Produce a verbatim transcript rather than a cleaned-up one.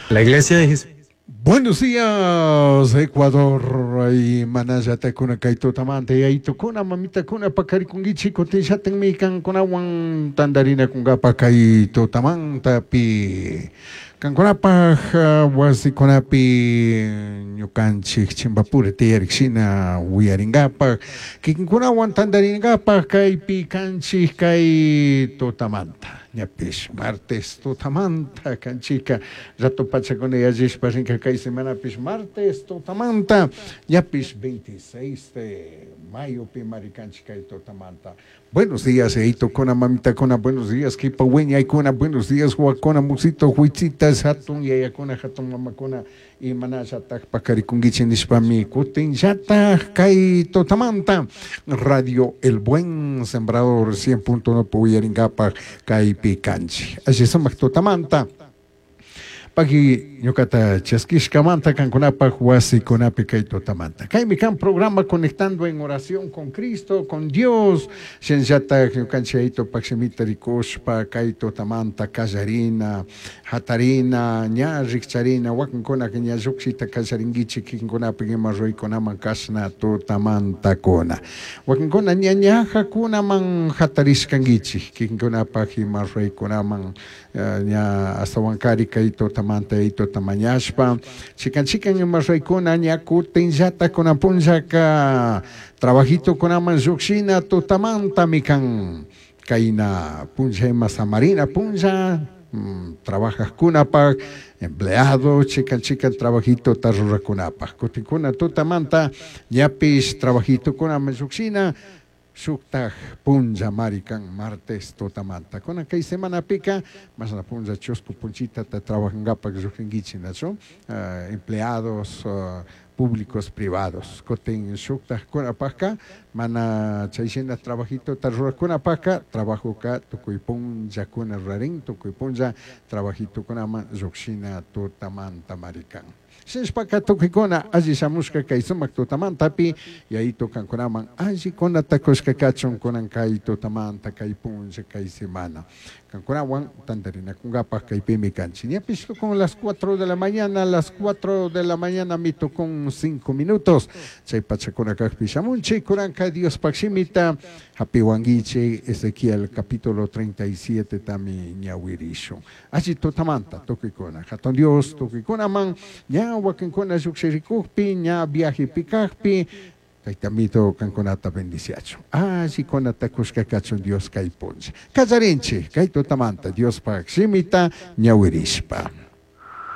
La iglesia de Jesús. Buenos días, Ecuador. Y manayata kuna kaito tamante y aito kuna mamita kuna pakari kungi chico te shaten mikan kuna wan tandarina kunga pakaito tamanta pi kankunapa wasi kunapi ñukanchik chimbapure tiyariksina wiyaringapa kinkuna wan tandaringapa kaypi kanchik kay totamanta ñapish martes totamanta kanchika rato pachakuna yallishpa rinka kay semana pish martes totamanta ñapish veintiséis de mayo pi marikanchik kay totamanta. Buenos días, Eito Kona, mamita Kona, buenos días, Kipa Weña y Kona, buenos días, Huacona, Musito, Huichitas, Hatun, Yayakona, Hatun, Mamakona, y Manashatak, Pacaricungichin, Ispami, Kutin, Yatak, Kai, Totamanta, Radio El Buen Sembrador, cien punto uno, Puyaringapa, Kai Picanchi. Así somos Totamanta. Pagi ñukata chaskishkamanta kankunapa huasi kunapi kay totamanta. Kay mi kan programa conectando en oración con Cristo, con Dios. Shenjata ñukanchaito paksimita rikushpa kay totamanta kallarina, hatarina, ña rikcharina, wakankuna que ña lluksita kallaringichi kinkunapi gimarroy kunaman kasna totamanta kuna. Wakankuna ña ñaja kunaman hatarishkangichi kinkunapa gimarroy kunaman ña hasta wankari kay totamanta manta ito tamañashpa chican chican en marraicona ñakuten yata con apunjaka trabajito con amanzuxina totamanta mikan kaina punja masamarina punja mmm, trabajas kunapa empleado chican chican trabajito tarrura kunapa kutikuna totamanta ñapis trabajito con amanzuxina Shuktaj punja marikan martes totamanta. Con aquella semana pica, más la punja chosco punchita te trabajan gapa que uh, empleados uh, públicos privados. Coten shuktaj con apaca, mana chaisena trabajito tarrua con apaca, trabajo ka tukuy punja con raring, tukuy punja trabajito con ama zuxina totamanta marikan. Shenspaka tokikona aji samuska kay sumak totamanta pi y ahí tocan con aman aji kona takoska kachon konan kay totamanta kay punja kay semana kankunawan tandarina kungapa kay pimikanchi ni apisco con las cuatro de la mañana las cuatro de la mañana mito con cinco minutos chay pachakona kakpishamunchi kuran kay Dios pakshimita happy wangiche Ezequiel capítulo treinta y siete tami ñawirisho aji totamanta tokikona haton Dios tokikona man ña wakinkona yuxirikukpi ña viaje pikakpi kay tamito kankonata bendiciacho aji konata kuskakacho Dios kay ponche kazarinche kay totamanta Dios pakshimita ñawirishpa.